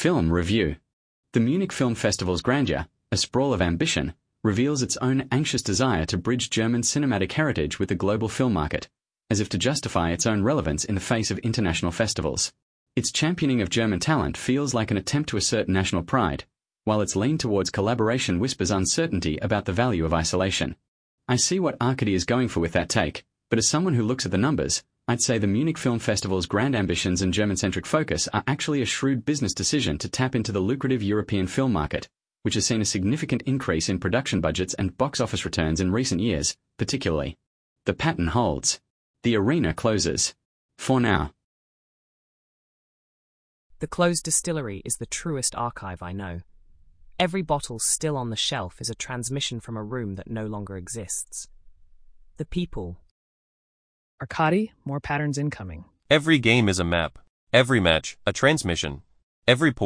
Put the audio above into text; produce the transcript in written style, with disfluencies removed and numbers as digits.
Film Review. The Munich Film Festival's grandeur, a sprawl of ambition, reveals its own anxious desire to bridge German cinematic heritage with the global film market, as if to justify its own relevance in the face of international festivals. Its championing of German talent feels like an attempt to assert national pride, while its lean towards collaboration whispers uncertainty about the value of isolation. I see what Arcady is going for with that take, but as someone who looks at the numbers, I'd say the Munich Film Festival's grand ambitions and German-centric focus are actually a shrewd business decision to tap into the lucrative European film market, which has seen a significant increase in production budgets and box office returns in recent years, particularly. The pattern holds. The arena closes. For now. The closed distillery is the truest archive I know. Every bottle still on the shelf is a transmission from a room that no longer exists. The people. Arcady, more patterns incoming. Every game is a map. Every match, a transmission. Every